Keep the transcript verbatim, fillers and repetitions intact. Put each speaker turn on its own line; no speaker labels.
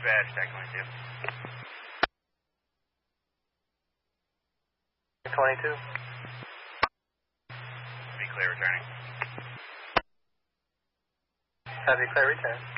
badge, tag twenty-two.
twenty-two.
Be clear returning.
Have you clear return.